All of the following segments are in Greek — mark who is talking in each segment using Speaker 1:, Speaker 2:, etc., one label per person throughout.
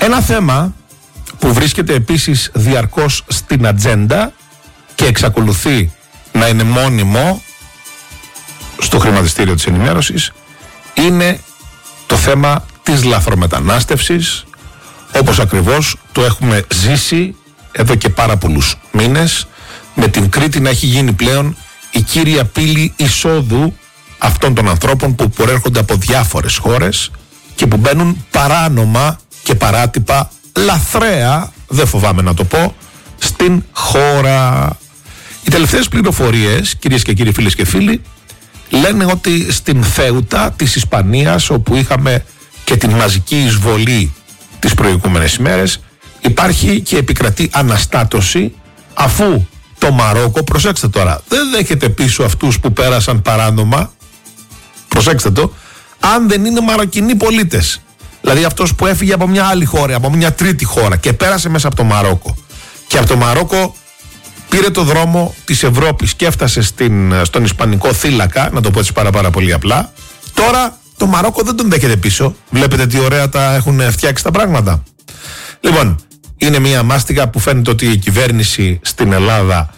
Speaker 1: Ένα θέμα που βρίσκεται επίσης διαρκώς στην ατζέντα και εξακολουθεί να είναι μόνιμο στο χρηματιστήριο της ενημέρωσης είναι το θέμα της λαθρομετανάστευσης, όπως ακριβώς το έχουμε ζήσει εδώ και πάρα πολλούς μήνες, με την Κρήτη να έχει γίνει πλέον η κύρια πύλη εισόδου αυτών των ανθρώπων που προέρχονται από διάφορες χώρες και που μπαίνουν παράνομα και παράτυπα, λαθρέα, δεν φοβάμαι να το πω, στην χώρα. Οι τελευταίες πληροφορίες, κυρίες και κύριοι, φίλες και φίλοι, λένε ότι στην Θέουτα της Ισπανίας, όπου είχαμε και την μαζική εισβολή τις προηγούμενες ημέρες, υπάρχει και επικρατεί αναστάτωση, αφού το Μαρόκο, προσέξτε τώρα, δεν δέχεται πίσω αυτούς που πέρασαν παράνομα, προσέξτε το, αν δεν είναι Μαροκινοί πολίτες. Δηλαδή αυτός που έφυγε από μια άλλη χώρα, από μια τρίτη χώρα και πέρασε μέσα από το Μαρόκο, και από το Μαρόκο πήρε το δρόμο της Ευρώπης και έφτασε στον Ισπανικό θύλακα, να το πω έτσι πάρα πολύ απλά. Τώρα το Μαρόκο δεν τον δέχεται πίσω. Βλέπετε τι ωραία τα έχουν φτιάξει τα πράγματα. Λοιπόν, είναι μια μάστιγα που φαίνεται ότι η κυβέρνηση στην Ελλάδα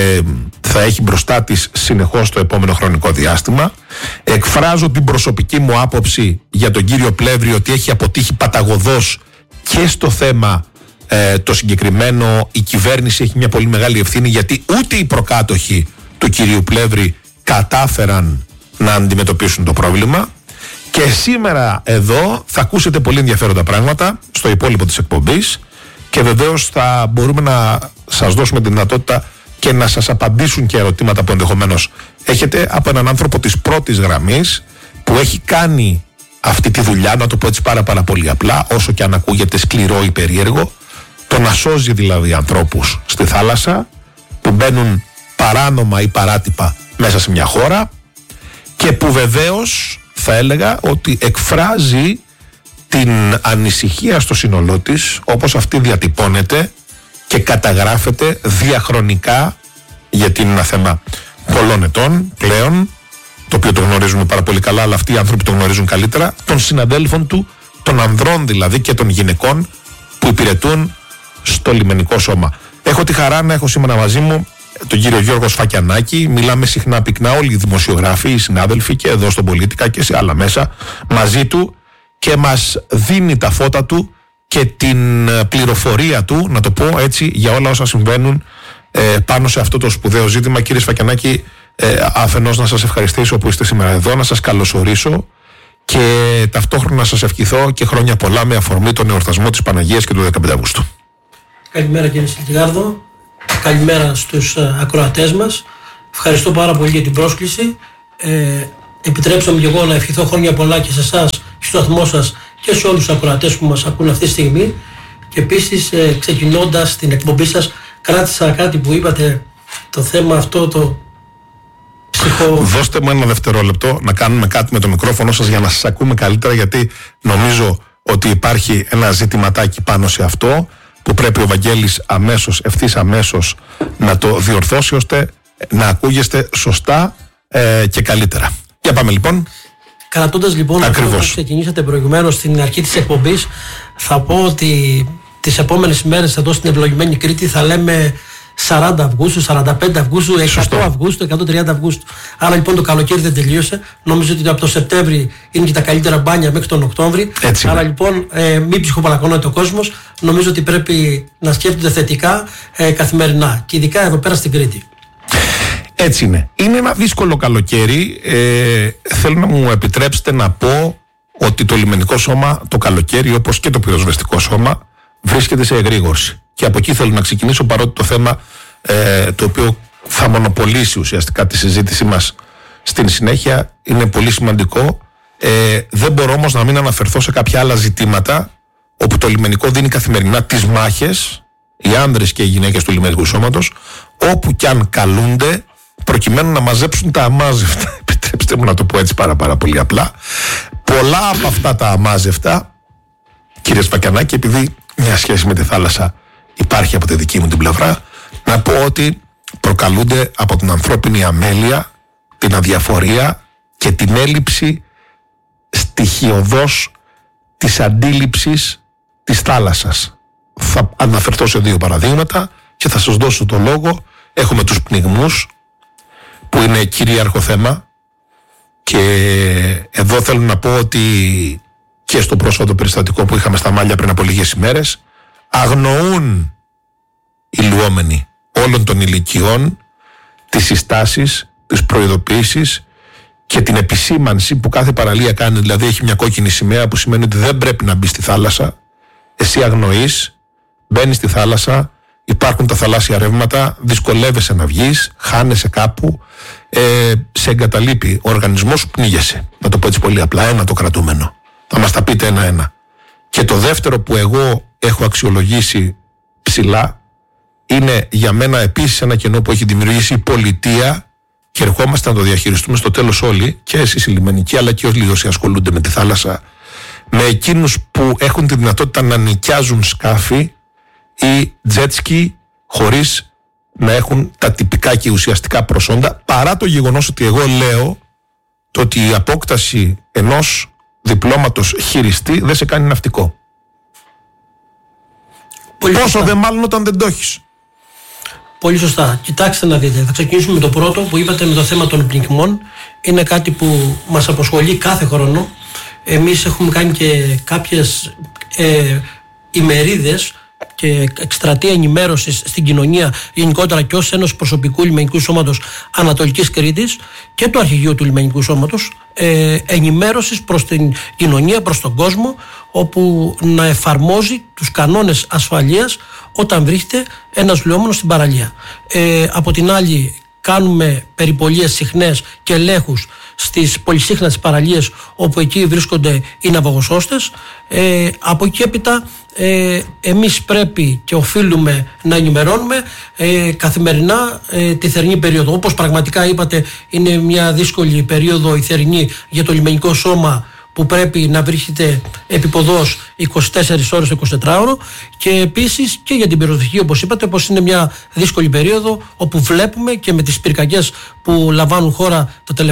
Speaker 1: θα έχει μπροστά της συνεχώς το επόμενο χρονικό διάστημα. Εκφράζω την προσωπική μου άποψη για τον κύριο Πλεύρη ότι έχει αποτύχει παταγωδώς και στο θέμα το συγκεκριμένο. Η κυβέρνηση έχει μια πολύ μεγάλη ευθύνη, γιατί ούτε οι προκάτοχοι του κυρίου Πλεύρη κατάφεραν να αντιμετωπίσουν το πρόβλημα. Και σήμερα εδώ θα ακούσετε πολύ ενδιαφέροντα πράγματα στο υπόλοιπο της εκπομπής και βεβαίως θα μπορούμε να σας δώσουμε τη δυνατότητα και να σας απαντήσουν και ερωτήματα που ενδεχομένως έχετε από έναν άνθρωπο της πρώτης γραμμής που έχει κάνει αυτή τη δουλειά, να το πω έτσι πάρα πολύ απλά, όσο και αν ακούγεται σκληρό ή περίεργο, το να σώζει δηλαδή ανθρώπους στη θάλασσα που μπαίνουν παράνομα ή παράτυπα μέσα σε μια χώρα και που βεβαίως θα έλεγα ότι εκφράζει την ανησυχία στο σύνολό της, όπως αυτή διατυπώνεται και καταγράφεται διαχρονικά, γιατί είναι ένα θέμα πολλών ετών πλέον, το οποίο το γνωρίζουμε πάρα πολύ καλά, αλλά αυτοί οι άνθρωποι το γνωρίζουν καλύτερα, των συναδέλφων του, των ανδρών δηλαδή και των γυναικών που υπηρετούν στο λιμενικό σώμα. Έχω τη χαρά να έχω σήμερα μαζί μου τον κύριο Γιώργο Σφακιανάκη. Μιλάμε συχνά πυκνά όλοι οι δημοσιογράφοι, οι συνάδελφοι και εδώ στον Πολίτικα και σε άλλα μέσα μαζί του, και μας δίνει τα φώτα του και την πληροφορία του, να το πω έτσι, για όλα όσα συμβαίνουν πάνω σε αυτό το σπουδαίο ζήτημα. Κύριε Σφακιανάκη, αφενός να σας ευχαριστήσω που είστε σήμερα εδώ, να σας καλωσορίσω και ταυτόχρονα να σας ευχηθώ και χρόνια πολλά με αφορμή τον εορτασμό της Παναγίας και του 15 Αυγούστου.
Speaker 2: Καλημέρα κύριε Σιλτιγάρδο, καλημέρα στους ακροατές μας. Ευχαριστώ πάρα πολύ για την πρόσκληση. Επιτρέψτε μου και εγώ να ευχηθώ χρόνια πολλά και σε εσάς, στο σταθμό σας και σε όλους τους ακροατές που μας ακούν αυτή τη στιγμή. Και επίσης, ξεκινώντας την εκπομπή σας, κράτησα κάτι που είπατε, το θέμα αυτό το
Speaker 1: Δώστε μου ένα δευτερόλεπτο να κάνουμε κάτι με το μικρόφωνο σας για να σας ακούμε καλύτερα, γιατί νομίζω ότι υπάρχει ένα ζητηματάκι πάνω σε αυτό που πρέπει ο Βαγγέλης ευθύς αμέσως να το διορθώσει, ώστε να ακούγεστε σωστά και καλύτερα. Για πάμε λοιπόν.
Speaker 2: Κρατώντας λοιπόν αυτό που ξεκινήσατε προηγουμένως στην αρχή της εκπομπής, θα πω ότι τις επόμενες ημέρες εδώ στην ευλογημένη Κρήτη θα λέμε 40 Αυγούστου, 45 Αυγούστου, 100 Αυγούστου, 130 Αυγούστου. Άρα λοιπόν το καλοκαίρι δεν τελείωσε. Νομίζω ότι από το Σεπτέμβρη είναι και τα καλύτερα μπάνια μέχρι τον Οκτώβρη.
Speaker 1: Έτσι.
Speaker 2: Άρα λοιπόν μην ψυχοπαλακώνεται ο κόσμος. Νομίζω ότι πρέπει να σκέφτονται θετικά καθημερινά. Και ειδικά εδώ πέρα στην Κρήτη.
Speaker 1: Έτσι είναι. Είναι ένα δύσκολο καλοκαίρι. Θέλω να μου επιτρέψετε να πω ότι το λιμενικό σώμα το καλοκαίρι, όπως και το πυροσβεστικό σώμα, βρίσκεται σε εγρήγορση. Και από εκεί θέλω να ξεκινήσω, παρότι το θέμα το οποίο θα μονοπολίσει ουσιαστικά τη συζήτησή μας στην συνέχεια είναι πολύ σημαντικό. Δεν μπορώ όμως να μην αναφερθώ σε κάποια άλλα ζητήματα όπου το λιμενικό δίνει καθημερινά τις μάχες, οι άνδρες και οι γυναίκες του λιμενικού σώματος, όπου κι αν καλούνται προκειμένου να μαζέψουν τα αμάζευτα. Επιτρέψτε μου να το πω έτσι πάρα πολύ απλά. Πολλά από αυτά τα αμάζευτα, κύριε Σφακιανάκη, επειδή μια σχέση με τη θάλασσα υπάρχει από τη δική μου την πλευρά, να πω ότι προκαλούνται από την ανθρώπινη αμέλεια, την αδιαφορία και την έλλειψη στοιχειωδώς της αντίληψης της θάλασσας. Θα αναφερθώ σε 2 παραδείγματα και θα σας δώσω το λόγο. Έχουμε τους πνιγμούς που είναι κυρίαρχο θέμα και εδώ θέλω να πω ότι και στο πρόσφατο περιστατικό που είχαμε στα Μάλια πριν από λίγες ημέρες αγνοούν οι λουόμενοι όλων των ηλικιών τις συστάσεις, τις προειδοποιήσεις και την επισήμανση που κάθε παραλία κάνει. Δηλαδή έχει μια κόκκινη σημαία που σημαίνει ότι δεν πρέπει να μπει στη θάλασσα. Εσύ αγνοείς, μπαίνεις στη θάλασσα, υπάρχουν τα θαλάσσια ρεύματα, δυσκολεύεσαι να βγεις, χάνεσαι κάπου, σε εγκαταλείπει ο οργανισμός σου, πνίγεσαι. Να το πω έτσι πολύ απλά, ένα το κρατούμενο. Θα μας τα πείτε ένα-ένα. Και το δεύτερο που εγώ έχω αξιολογήσει ψηλά είναι για μένα επίσης ένα κενό που έχει δημιουργήσει η πολιτεία και ερχόμαστε να το διαχειριστούμε στο τέλος όλοι, και εσείς οι λιμενικοί αλλά και όλοι όσοι ασχολούνται με τη θάλασσα, με εκείνους που έχουν τη δυνατότητα να νοικιάζουν σκάφη ή τζέτσκι χωρίς να έχουν τα τυπικά και ουσιαστικά προσόντα, παρά το γεγονός ότι εγώ λέω το ότι η απόκταση ενός διπλώματος χειριστή δεν σε κάνει ναυτικό. Πόσο δε μάλλον όταν δεν το έχεις.
Speaker 2: Πολύ σωστά. Κοιτάξτε να δείτε. Θα ξεκινήσουμε με το πρώτο που είπατε, με το θέμα των πνιγμών. Είναι κάτι που μας απασχολεί κάθε χρόνο. Εμείς έχουμε κάνει και κάποιες ημερίδες και εκστρατεία ενημέρωσης στην κοινωνία γενικότερα και ως Ένωση Προσωπικού Λιμενικού Σώματος Ανατολικής Κρήτης και του Αρχηγείου του Λιμενικού Σώματος, ενημέρωσης προς την κοινωνία, προς τον κόσμο, όπου να εφαρμόζει τους κανόνες ασφαλείας όταν βρίσκεται ένας λουόμενος στην παραλία. Από την άλλη, κάνουμε περιπολίες συχνές και ελέγχους στις πολυσύχνατες παραλίες όπου εκεί βρίσκονται οι ναυαγοσώστες. Από εκεί έπειτα εμείς πρέπει και οφείλουμε να ενημερώνουμε καθημερινά τη θερινή περίοδο. Όπως πραγματικά είπατε, είναι μια δύσκολη περίοδο η θερινή για το λιμενικό σώμα, που πρέπει να βρίσκεται επιποδός 24 ώρες το 24ωρο, και επίσης και για την πυροσβεστική, όπως είπατε, πως είναι μια δύσκολη περίοδο όπου βλέπουμε και με τις πυρκαγιές που λαμβάνουν χώρα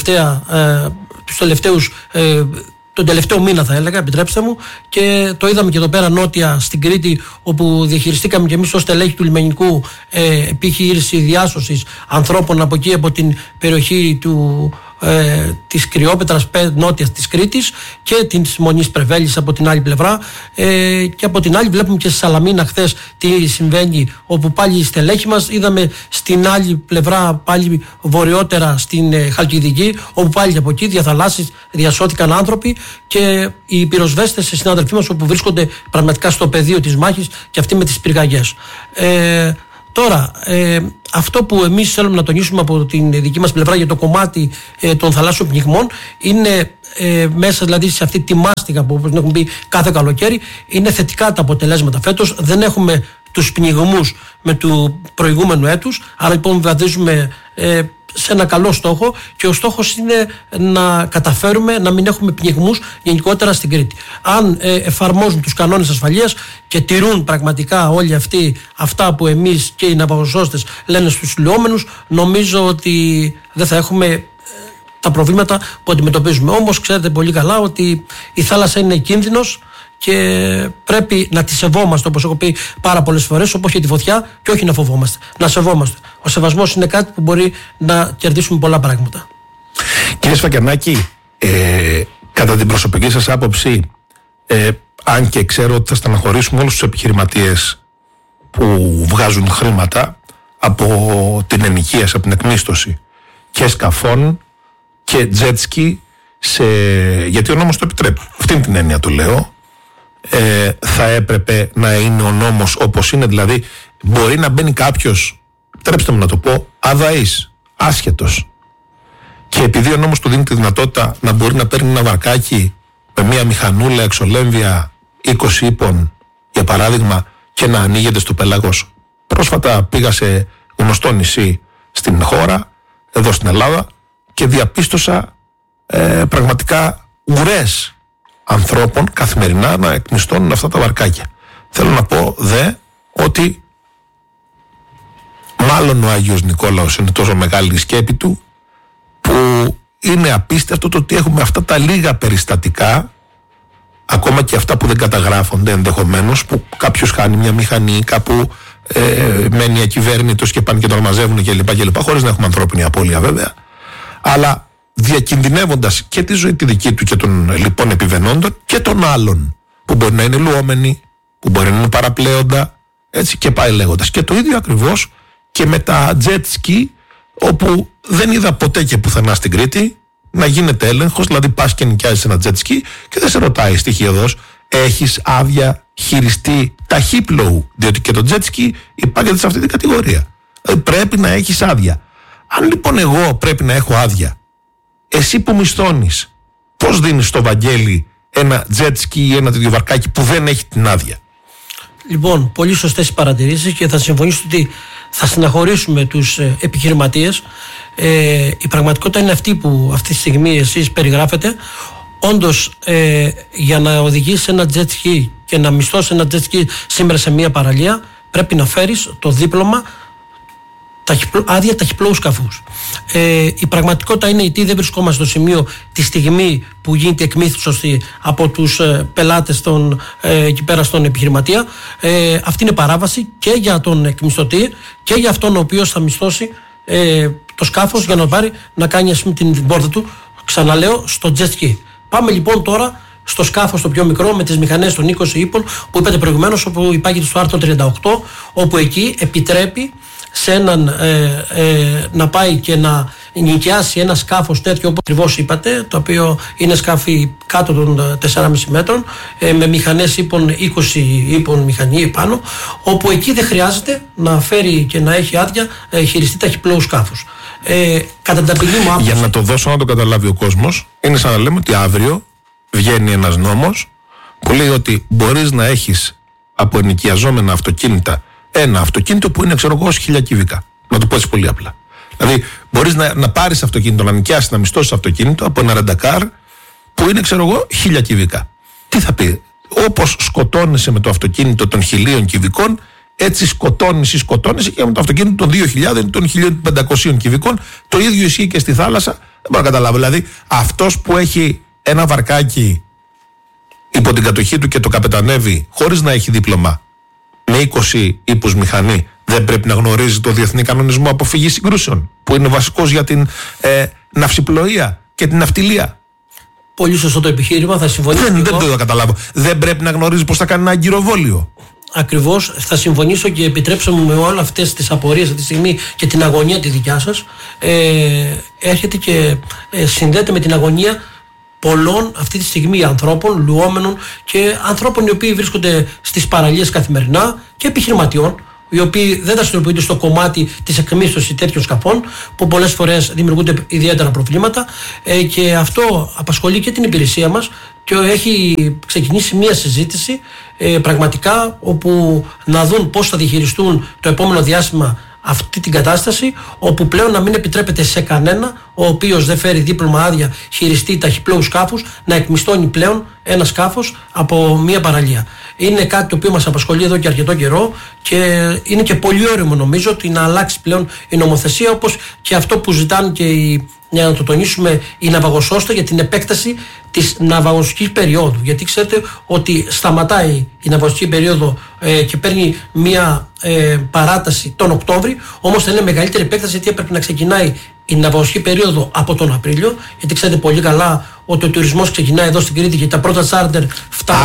Speaker 2: τον τελευταίο μήνα, θα έλεγα, επιτρέψτε μου, και το είδαμε και εδώ πέρα νότια στην Κρήτη, όπου διαχειριστήκαμε και εμείς ως τελέχη του λιμενικού επιχείρηση διάσωσης ανθρώπων από εκεί, από την περιοχή της Κρυόπετρας νότιας της Κρήτης και της Μονής Πρεβέλης από την άλλη πλευρά, και από την άλλη βλέπουμε και στη Σαλαμίνα χθες τι συμβαίνει, όπου πάλι οι στελέχοι μας, είδαμε στην άλλη πλευρά πάλι βορειότερα στην Χαλκιδική, όπου πάλι από εκεί διαθαλάσσεις διασώθηκαν άνθρωποι, και οι πυροσβέστες, οι συνάδελφοί μας, όπου βρίσκονται πραγματικά στο πεδίο της μάχης και αυτοί με τις πυρκαγιές. Τώρα, αυτό που εμείς θέλουμε να τονίσουμε από την δική μας πλευρά για το κομμάτι των θαλάσσιων πνιγμών είναι μέσα δηλαδή σε αυτή τη μάστιγα που, όπως έχουμε πει, κάθε καλοκαίρι, είναι θετικά τα αποτελέσματα φέτος. Δεν έχουμε τους πνιγμούς με του προηγούμενου έτους, άρα λοιπόν βαδίζουμε σε ένα καλό στόχο, και ο στόχος είναι να καταφέρουμε να μην έχουμε πνιγμούς γενικότερα στην Κρήτη. Αν εφαρμόζουν τους κανόνες ασφαλείας και τηρούν πραγματικά όλοι αυτοί αυτά που εμείς και οι ναυαγοσώστες λένε στους λουόμενους, νομίζω ότι δεν θα έχουμε τα προβλήματα που αντιμετωπίζουμε. Όμως ξέρετε πολύ καλά ότι η θάλασσα είναι κίνδυνος και πρέπει να τη σεβόμαστε, όπως έχω πει πάρα πολλές φορές, όπως και τη φωτιά, και όχι να φοβόμαστε, να σεβόμαστε. Ο σεβασμός είναι κάτι που μπορεί να κερδίσουμε πολλά πράγματα.
Speaker 1: Κύριε Σφακιανάκη, κατά την προσωπική σας άποψη, αν και ξέρω ότι θα στεναχωρήσουμε όλους τους επιχειρηματίες που βγάζουν χρήματα από την ενοικίαση, από την εκμίσθωση και σκαφών και τζέτσκι, γιατί ο νόμος το επιτρέπει, αυτήν την έννοια το λέω, θα έπρεπε να είναι ο νόμος όπως είναι, δηλαδή μπορεί να μπαίνει κάποιος, τρέψτε μου να το πω, αδαής, άσχετος, και επειδή ο νόμος του δίνει τη δυνατότητα να μπορεί να παίρνει ένα βαρκάκι με μια μηχανούλα εξολέμβια 20 ύπων για παράδειγμα και να ανοίγεται στο πέλαγος. Πρόσφατα πήγα σε γνωστό νησί στην χώρα, εδώ στην Ελλάδα, και διαπίστωσα πραγματικά ουρές ανθρώπων καθημερινά να εκμισθώνουν αυτά τα βαρκάκια. Θέλω να πω ότι μάλλον ο Άγιος Νικόλαος είναι τόσο μεγάλη η σκέπη του, που είναι απίστευτο το ότι έχουμε αυτά τα λίγα περιστατικά ακόμα και αυτά που δεν καταγράφονται ενδεχομένως, που κάποιος χάνει μια μηχανή, κάπου μένει ακυβέρνητος και πάνε και τον μαζεύουν κλπ. Χωρίς να έχουμε ανθρώπινη απώλεια βέβαια, αλλά διακινδυνεύοντας και τη ζωή τη δική του και των λοιπών επιβαινόντων και των άλλων που μπορεί να είναι λουόμενοι, που μπορεί να είναι παραπλέοντα, έτσι και πάει λέγοντας. Και το ίδιο ακριβώς και με τα jet ski, όπου δεν είδα ποτέ και πουθενά στην Κρήτη να γίνεται έλεγχος, δηλαδή πας και νοικιάζεις ένα jet ski και δεν σε ρωτάει στοιχειοδός, έχεις άδεια χειριστή ταχύπλοου, διότι και το jet ski υπάγεται σε αυτή την κατηγορία. Πρέπει να έχεις άδεια. Αν λοιπόν εγώ πρέπει να έχω άδεια, εσύ που μισθώνεις, πώς δίνεις στο Βαγγέλη ένα jet ski ή ένα τέτοιο βαρκάκι που δεν έχει την άδεια?
Speaker 2: Λοιπόν, πολύ σωστές οι παρατηρήσεις και θα συμφωνήσω ότι θα συναχωρήσουμε τους επιχειρηματίες. Η πραγματικότητα είναι αυτή που αυτή τη στιγμή εσείς περιγράφετε. Όντως, για να οδηγήσεις ένα jet ski και να μισθώσεις ένα jet ski σήμερα σε μια παραλία, πρέπει να φέρεις το δίπλωμα άδεια ταχυπλώου σκαφούς. Η πραγματικότητα είναι ότι δεν βρισκόμαστε στο σημείο τη στιγμή που γίνεται εκμήθηση από τους πελάτες εκεί πέρα στον επιχειρηματία. Αυτή είναι παράβαση και για τον εκμισθωτή και για αυτόν ο οποίος θα μισθώσει το σκάφος για να πάρει να κάνει την πόρτα του, ξαναλέω, στο jet ski. Πάμε λοιπόν τώρα στο σκάφος το πιο μικρό με τις μηχανές των 20 ύπων που είπατε προηγουμένως, όπου υπάγεται στο άρθρο 38, όπου εκεί επιτρέπει σε έναν να πάει και να νοικιάσει ένα σκάφος τέτοιο όπως ακριβώς είπατε, το οποίο είναι σκάφη κάτω των 4,5 μέτρων με μηχανές ύπων 20 ύπων μηχανή επάνω, όπου εκεί δεν χρειάζεται να φέρει και να έχει άδεια χειριστή ταχυπλώου σκάφους. Κατά την ταπεινή μου άποψη,
Speaker 1: για να το δώσω να το καταλάβει ο κόσμος, είναι σαν να λέμε ότι αύριο βγαίνει ένας νόμος που λέει ότι μπορείς να έχεις από ενοικιαζόμενα αυτοκίνητα ένα αυτοκίνητο που είναι, ξέρω εγώ, 1.000 κυβικά. Να το πω έτσι πολύ απλά. Δηλαδή, μπορείς να πάρεις αυτοκίνητο, να νοικιάσεις, να μισθώσεις αυτοκίνητο από ένα ρεντακάρ που είναι, ξέρω εγώ, 1.000 κυβικά. Τι θα πει? Όπως σκοτώνεσαι με το αυτοκίνητο των 1.000 κυβικών, έτσι σκοτώνεσαι και με το αυτοκίνητο των 2.000 ή των 1.500 κυβικών. Το ίδιο ισχύει και στη θάλασσα. Δεν μπορώ να καταλάβω. Δηλαδή, αυτός που έχει ένα βαρκάκι υπό την κατοχή του και το καπετανεύει χωρίς να έχει δίπλωμα, με 20 ύπους μηχανή, δεν πρέπει να γνωρίζει το Διεθνή Κανονισμό Αποφυγής Συγκρούσεων, που είναι βασικός για την ναυσιπλοεία και την ναυτιλία?
Speaker 2: Πολύ σωστό το επιχείρημα, θα συμφωνήσω.
Speaker 1: Δεν το καταλάβω. Δεν πρέπει να γνωρίζει πώς θα κάνει ένα αγκυροβόλιο?
Speaker 2: Ακριβώς, θα συμφωνήσω και επιτρέψτε μου με όλες αυτές τις απορίες αυτή τη στιγμή και την αγωνία τη δικιά σας. Έρχεται και συνδέεται με την αγωνία πολλών αυτή τη στιγμή ανθρώπων, λουόμενων και ανθρώπων οι οποίοι βρίσκονται στις παραλίες καθημερινά και επιχειρηματιών, οι οποίοι δεν δραστηριοποιούνται στο κομμάτι της εκμίσθωσης τέτοιων σκαφών, που πολλές φορές δημιουργούνται ιδιαίτερα προβλήματα, και αυτό απασχολεί και την υπηρεσία μας και έχει ξεκινήσει μια συζήτηση πραγματικά, όπου να δουν πώς θα διαχειριστούν το επόμενο διάστημα αυτή την κατάσταση, όπου πλέον να μην επιτρέπεται σε κανένα ο οποίος δεν φέρει δίπλωμα άδεια χειριστή ταχυπλώου σκάφους να εκμισθώνει πλέον ένα σκάφος από μια παραλία. Είναι κάτι το οποίο μας απασχολεί εδώ και αρκετό καιρό και είναι και πολύ όριμο νομίζω ότι να αλλάξει πλέον η νομοθεσία, όπως και αυτό που ζητάνε και για να το τονίσουμε, η ναυαγοσώστα για την επέκταση της ναυαγωγικής περίοδου. Γιατί ξέρετε ότι σταματάει η ναυαγωγική περίοδο και παίρνει μια παράταση τον Οκτώβρη, όμως θα είναι μεγαλύτερη επέκταση, γιατί έπρεπε να ξεκινάει η ναυαγωγική περίοδο από τον Απρίλιο. Γιατί ξέρετε πολύ καλά ότι ο τουρισμός ξεκινάει εδώ στην Κρήτη και τα πρώτα τσάρτερ φτάνουν.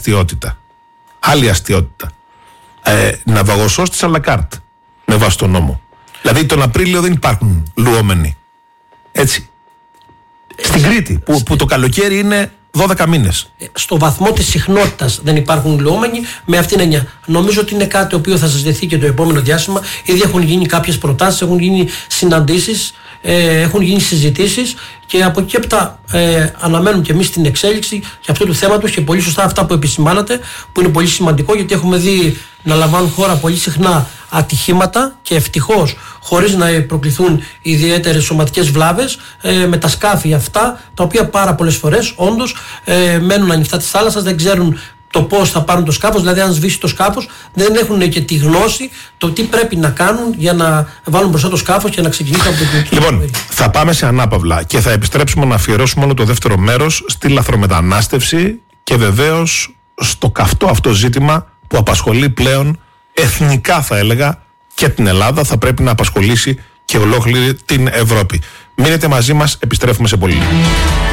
Speaker 2: Άλλη αστείωτητα.
Speaker 1: Ναυαγοσώστης à la carte με βάση τον νόμο. Δηλαδή τον Απρίλιο δεν υπάρχουν λουόμενοι. Έτσι. Στην Κρήτη, που το καλοκαίρι είναι 12 μήνες.
Speaker 2: Στο βαθμό της συχνότητας δεν υπάρχουν λουόμενοι, με αυτήν την έννοια. Νομίζω ότι είναι κάτι το οποίο θα συζητηθεί και το επόμενο διάστημα. Ήδη έχουν γίνει κάποιες προτάσεις, έχουν γίνει συναντήσεις, έχουν γίνει συζητήσεις και από εκεί έπειτα αναμένουμε και εμείς την εξέλιξη και αυτού του θέματος, και πολύ σωστά αυτά που επισημάνατε, που είναι πολύ σημαντικό, γιατί έχουμε δει να λαμβάνουν χώρα πολύ συχνά ατυχήματα και ευτυχώς χωρίς να προκληθούν ιδιαίτερες σωματικές βλάβες με τα σκάφη αυτά, τα οποία πάρα πολλές φορές όντως μένουν ανοιχτά της θάλασσας, δεν ξέρουν το πώς θα πάρουν το σκάφος, δηλαδή αν σβήσει το σκάφος δεν έχουν και τη γνώση το τι πρέπει να κάνουν για να βάλουν μπροστά το σκάφος και να ξεκινήσουν από την κοινή.
Speaker 1: Λοιπόν, θα πάμε σε ανάπαυλα και θα επιστρέψουμε να αφιερώσουμε όλο το δεύτερο μέρος στη λαθρομετανάστευση και βεβαίως στο καυτό αυτό ζήτημα που απασχολεί πλέον εθνικά, θα έλεγα, και την Ελλάδα, θα πρέπει να απασχολήσει και ολόκληρη την Ευρώπη. Μείνετε μαζί μας, επιστρέφουμε σε πολύ λίγο.